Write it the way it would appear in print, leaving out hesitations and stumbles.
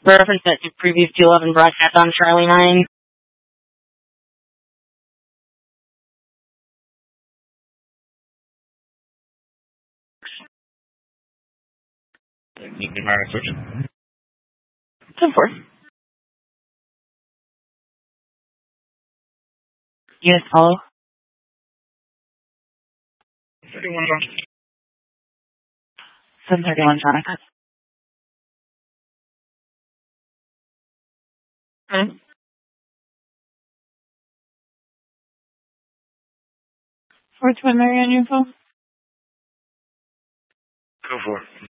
Reference that to previous 211 broadcast on Charlie 9. You can switch. 10-4. Unit follow. 31 John. 731 Jonica. Hmm? 4 to Mary on your phone. Go for it.